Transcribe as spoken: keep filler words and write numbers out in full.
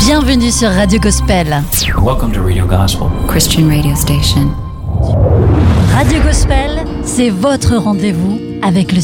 Bienvenue sur Radio Gospel. Welcome to Radio Gospel, Christian radio station. Radio Gospel, c'est votre rendez-vous avec le